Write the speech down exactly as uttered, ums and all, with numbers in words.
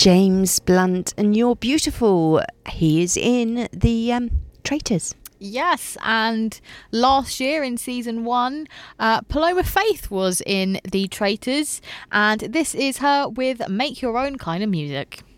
James Blunt, and You're Beautiful. He is in the um, Traitors. Yes, and last year in season one, uh, Paloma Faith was in The Traitors, and this is her with Make Your Own Kind of Music.